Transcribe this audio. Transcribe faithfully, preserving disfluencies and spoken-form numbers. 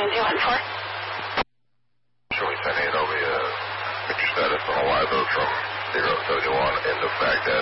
Union two one four. Showing ten eight, I'll be uh, picture status on a live boat from zero seventy-one in the Baghdad